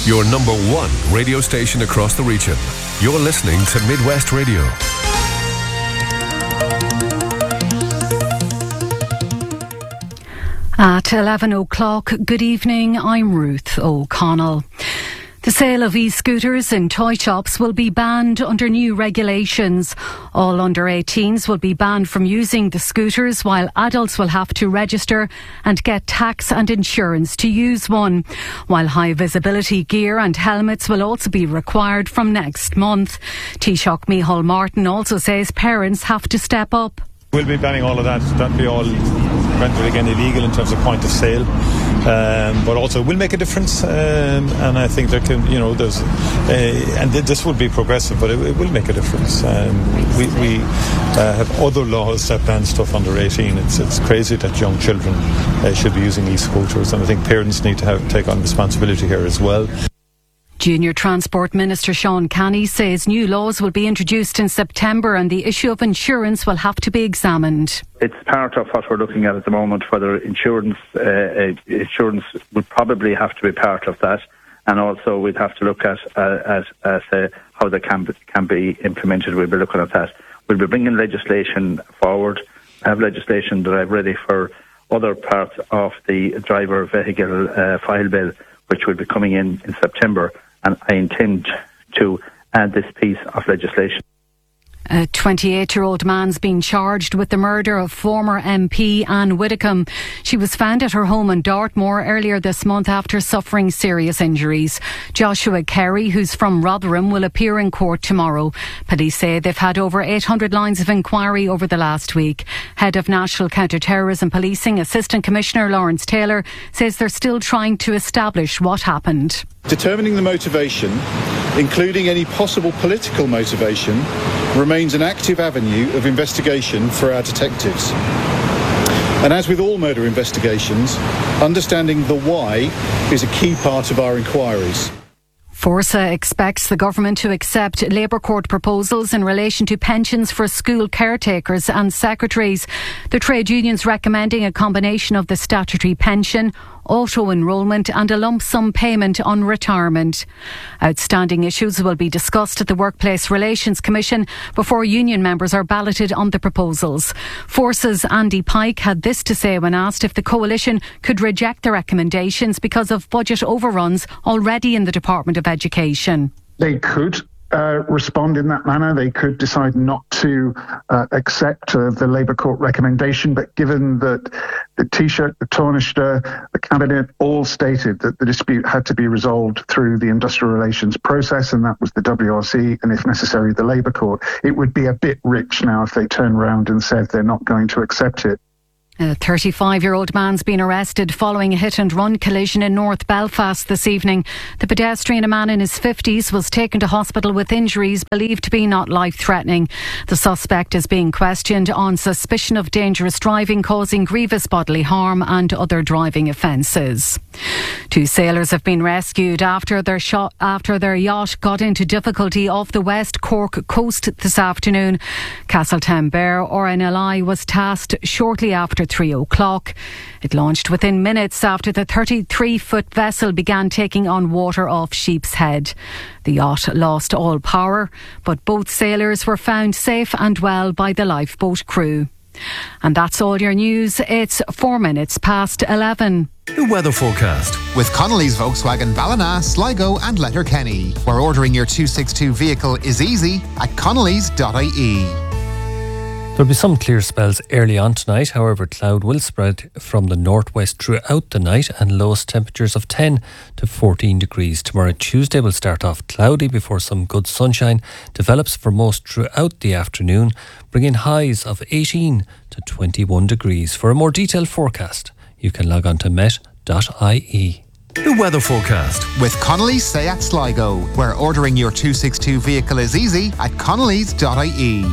your number one radio station across the region. You're listening to Midwest Radio. At 11 o'clock, good evening, I'm Ruth O'Connell. The sale of e-scooters in toy shops will be banned under new regulations. All under 18s will be banned from using the scooters, while adults will have to register and get tax and insurance to use one. While high visibility gear and helmets will also be required from next month. Taoiseach Micheál Martin also says parents have to step up. We'll be banning all of that. That'll be all rendered again illegal in terms of point of sale. But also it will make a difference, and I think there can, there's, and this will be progressive, but it will make a difference. We have other laws that ban stuff under 18. It's crazy that young children should be using e-scooters, and I think parents need to take on responsibility here as well. Junior Transport Minister Sean Canny says new laws will be introduced in September and the issue of insurance will have to be examined. It's part of what we're looking at the moment, whether insurance would probably have to be part of that, and also we'd have to look at how they can be implemented. We'll be looking at that. We'll be bringing legislation forward. I have legislation that I've ready for other parts of the driver vehicle file bill, which will be coming in September, and I intend to add this piece of legislation. A 28-year-old man's been charged with the murder of former MP Anne Widdecombe. She was found at her home in Dartmoor earlier this month after suffering serious injuries. Joshua Carey, who's from Rotherham, will appear in court tomorrow. Police say they've had over 800 lines of inquiry over the last week. Head of National Counter-Terrorism Policing, Assistant Commissioner Lawrence Taylor, says they're still trying to establish what happened. Determining the motivation, including any possible political motivation, remains an active avenue of investigation for our detectives. And as with all murder investigations, understanding the why is a key part of our inquiries. Forsa expects the government to accept Labour Court proposals in relation to pensions for school caretakers and secretaries. The trade unions recommending a combination of the statutory pension, auto-enrolment and a lump sum payment on retirement. Outstanding issues will be discussed at the Workplace Relations Commission before union members are balloted on the proposals. Forsa's Andy Pike had this to say when asked if the coalition could reject the recommendations because of budget overruns already in the Department of Education. They could respond in that manner. They could decide not to accept the Labour Court recommendation, but given that the Taoiseach, the Taoiseach, the Cabinet all stated that the dispute had to be resolved through the industrial relations process, and that was the WRC, and if necessary the Labour Court, it would be a bit rich now if they turn around and said they're not going to accept it. A 35-year-old man's been arrested following a hit-and-run collision in North Belfast this evening. The pedestrian, a man in his 50s, was taken to hospital with injuries believed to be not life-threatening. The suspect is being questioned on suspicion of dangerous driving causing grievous bodily harm and other driving offences. 2 sailors have been rescued after their yacht got into difficulty off the West Cork coast this afternoon. Castletownbere RNLI was tasked shortly after 3 o'clock. It launched within minutes after the 33-foot vessel began taking on water off Sheep's Head. The yacht lost all power, but both sailors were found safe and well by the lifeboat crew. And that's all your news. It's 4 minutes past 11. The weather forecast with Connolly's Volkswagen Ballina, Sligo and Letterkenny, where ordering your 262 vehicle is easy at connellys.ie. There'll be some clear spells early on tonight. However, cloud will spread from the northwest throughout the night and lowest temperatures of 10 to 14 degrees. Tomorrow, Tuesday, will start off cloudy before some good sunshine develops for most throughout the afternoon, bringing highs of 18 to 21 degrees. For a more detailed forecast, you can log on to met.ie. The weather forecast with Connolly's Seat Sligo, where ordering your 262 vehicle is easy at connellys.ie.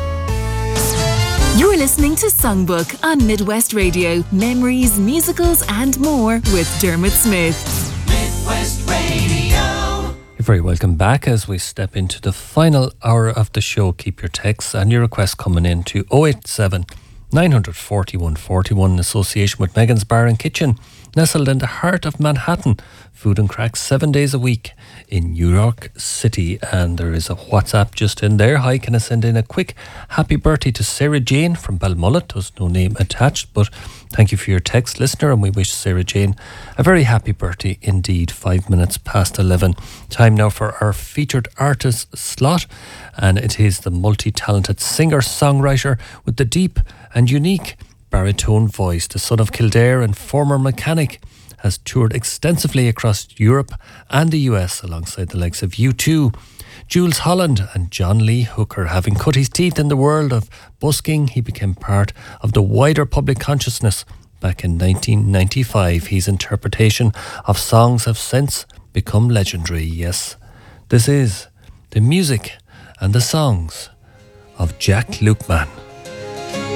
You're listening to Songbook on Midwest Radio. Memories, musicals and more with Dermot Smith. Midwest Radio. You're very welcome back as we step into the final hour of the show. Keep your texts and your requests coming in to 087 941 41 in association with Megan's Bar and Kitchen, nestled in the heart of Manhattan. Food and cracks 7 days a week in New York City. And there is a WhatsApp just in there. Hi, can I send in a quick happy birthday to Sarah Jane from Balmullet? There's no name attached, but thank you for your text, listener, and we wish Sarah Jane a very happy birthday indeed. 5 minutes past 11. Time now for our featured artist slot, and it is the multi-talented singer-songwriter with the deep and unique baritone voice. The son of Kildare and former mechanic, has toured extensively across Europe and the US alongside the likes of U2, Jools Holland and John Lee Hooker. Having cut his teeth in the world of busking, he became part of the wider public consciousness back in 1995. His interpretation of songs have since become legendary. Yes, this is the music and the songs of Jack Lukeman.